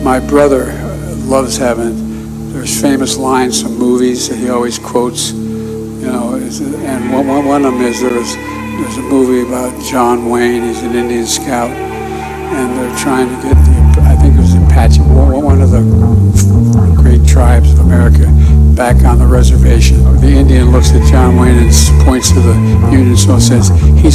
My brother loves having, there's famous lines from movies that he always quotes, and one of them is there's a movie about John Wayne. He's an Indian scout, and they're trying to get I think it was the Apache, one of the great tribes of America, back on the reservation. The Indian looks at John Wayne and points to the Union, so says, "He's